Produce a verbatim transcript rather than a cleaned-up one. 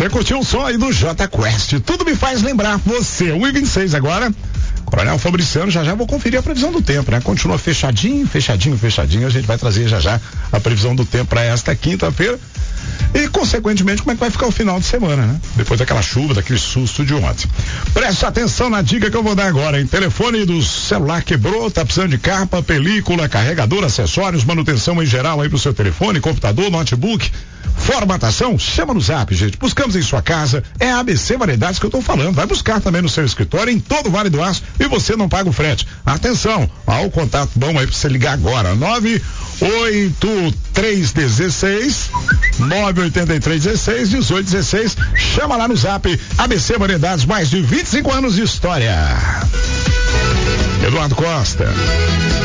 Você curtiu o som aí do J Quest. Tudo me faz lembrar você. um e vinte e seis agora. Coronel Fabriciano, já já vou conferir a previsão do tempo, né? Continua fechadinho, fechadinho, fechadinho. A gente vai trazer já já a previsão do tempo para esta quinta-feira. E, consequentemente, como é que vai ficar o final de semana, né? Depois daquela chuva, daquele susto de ontem. Preste atenção na dica que eu vou dar agora, hein? Telefone do celular quebrou, tá precisando de capa, película, carregador, acessórios, manutenção em geral aí pro seu telefone, computador, notebook, formatação, chama no Zap, gente. Buscamos em sua casa, é a A B C Variedades que eu tô falando. Vai buscar também no seu escritório, em todo o Vale do Aço, e você não paga o frete. Atenção, ó, o contato bom aí pra você ligar agora, nove oito três um seis nove oito três um seis dezoito dezesseis. Chama lá no Zap. A B C Variedades, mais de vinte e cinco anos de história. Eduardo Costa.